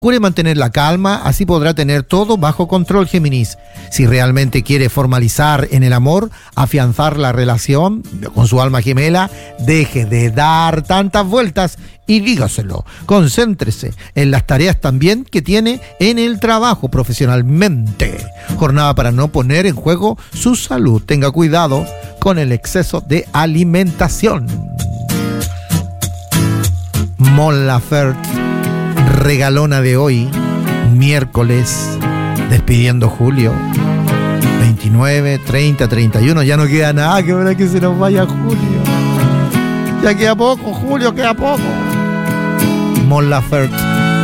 Procure mantener la calma, así podrá tener todo bajo control, Géminis. Si realmente quiere formalizar en el amor, afianzar la relación con su alma gemela, deje de dar tantas vueltas y dígaselo. Concéntrese en las tareas también que tiene en el trabajo profesionalmente. Jornada para no poner en juego su salud. Tenga cuidado con el exceso de alimentación. Mon Laferte, regalona de hoy, miércoles, despidiendo julio, 29, 30, 31, ya no queda nada, que verdad que se nos vaya julio. Ya queda poco, julio, queda poco. Mon Laferte.